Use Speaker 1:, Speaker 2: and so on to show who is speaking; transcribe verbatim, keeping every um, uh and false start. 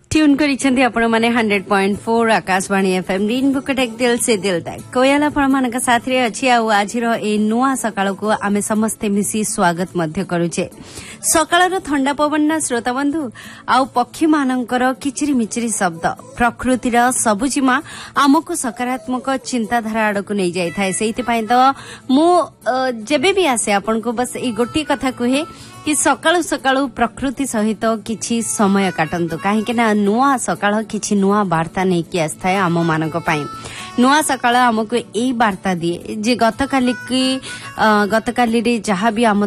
Speaker 1: Tune करिसेंती आपण माने hundred point four Akashvani FM rainbow कटेक दिल से दिल तक कोयल आपण मानक साथ रे अछि आ आजिर ए नुआ सकाळ को आमे समस्ते मिसी स्वागत मध्य करूचे। सकाळर ठंडा पवन श्रोता बंधु आ पक्षी मानकर किचिरी मिचिरी शब्द प्रकृतिर सबुजिमा आमको सकारात्मक चिंताधारा आड़क नहीं जाय थाए। सेति पई तो मु जेबे भी आसे आपण को बस ए गोटी कथा कहे कि सकाळु सकाळु प्रकृति सहित किछि समय काटंतु काहेकि ना नुआ सकाळ किछि नुआ वार्ता नै कि आस्थाय आम मानक पई। नुआ सकाळ हमको एई वार्ता दिए जे गतकाली की गतकाली रे जहां भी आम